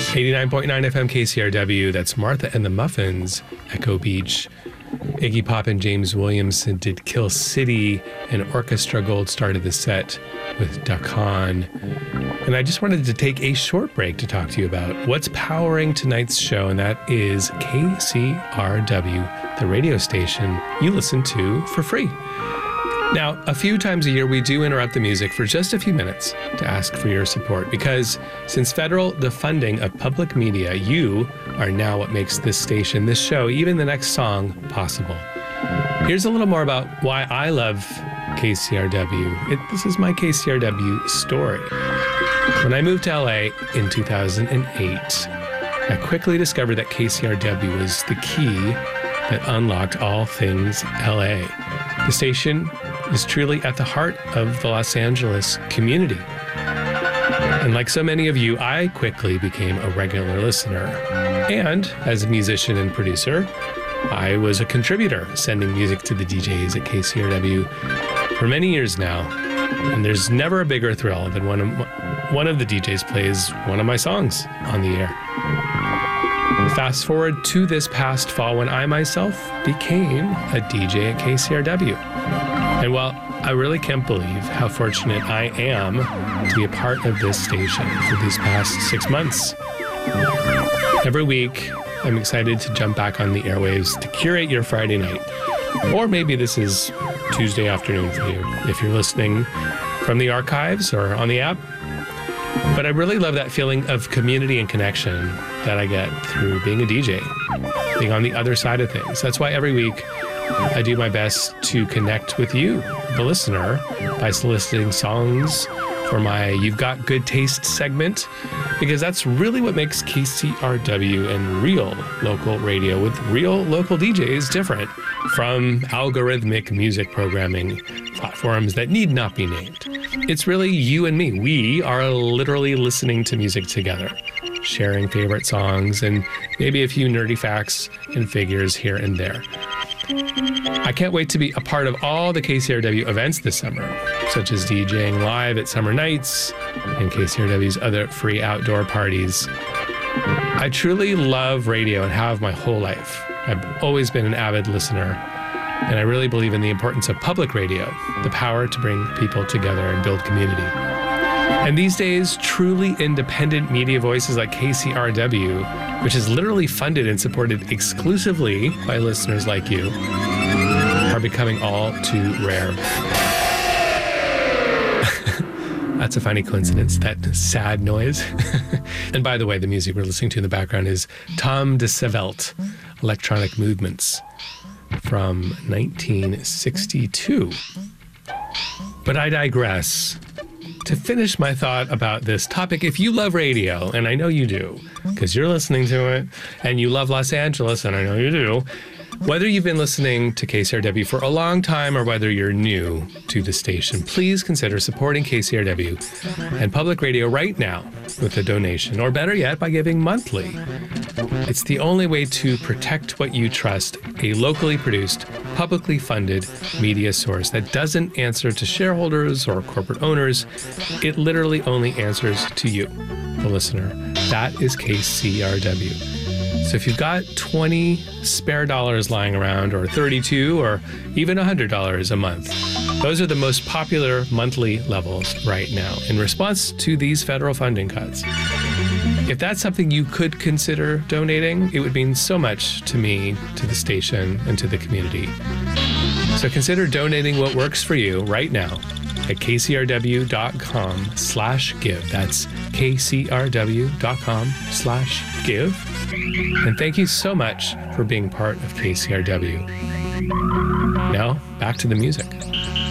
89.9 FM KCRW, that's Martha and the Muffins, Echo Beach. Iggy Pop and James Williamson did Kill City, and Orchestra Gold started the set with Dakan. And I just wanted to take a short break to talk to you about what's powering tonight's show, and that is KCRW, the radio station you listen to for free. Now, a few times a year, we do interrupt the music for just a few minutes to ask for your support, because since federal defunding of public media, you are now what makes this station, this show, even the next song possible. Here's a little more about why I love KCRW. This is my KCRW story. When I moved to LA in 2008, I quickly discovered that KCRW was the key that unlocked all things LA. The station is truly at the heart of the Los Angeles community. And like so many of you, I quickly became a regular listener. And as a musician and producer, I was a contributor, sending music to the DJs at KCRW for many years now. And there's never a bigger thrill than one of the DJs plays one of my songs on the air. Fast forward to this past fall when I myself became a DJ at KCRW. And while I really can't believe how fortunate I am to be a part of this station for these past 6 months, every week I'm excited to jump back on the airwaves to curate your Friday night. Or maybe this is Tuesday afternoon for you if you're listening from the archives or on the app. But I really love that feeling of community and connection that I get through being a DJ, being on the other side of things. That's why every week I do my best to connect with you, the listener, by soliciting songs for my You've Got Good Taste segment, because that's really what makes KCRW and real local radio with real local DJs different from algorithmic music programming platforms that need not be named. It's really you and me. We are literally listening to music together, sharing favorite songs, and maybe a few nerdy facts and figures here and there. I can't wait to be a part of all the KCRW events this summer, such as DJing live at summer nights and KCRW's other free outdoor parties. I truly love radio and have my whole life. I've always been an avid listener, and I really believe in the importance of public radio, the power to bring people together and build community. And these days, truly independent media voices like KCRW, which is literally funded and supported exclusively by listeners like you, are becoming all too rare. That's a funny coincidence, that sad noise. And by the way, the music we're listening to in the background is Tom DeSavelt, Electronic Movements, from 1962. But I digress. To finish my thought about this topic, if you love radio, and I know you do, because you're listening to it, and you love Los Angeles, and I know you do, whether you've been listening to KCRW for a long time or whether you're new to the station, please consider supporting KCRW and public radio right now with a donation, or better yet, by giving monthly. It's the only way to protect what you trust, a locally produced, publicly funded media source that doesn't answer to shareholders or corporate owners. It literally only answers to you, the listener. That is KCRW. So if you've got 20 spare dollars lying around, or 32, or even $100 a month, those are the most popular monthly levels right now in response to these federal funding cuts. If that's something you could consider donating, it would mean so much to me, to the station, and to the community. So consider donating what works for you right now at kcrw.com/give. That's kcrw.com/give. And thank you so much for being part of KCRW. Now, back to the music.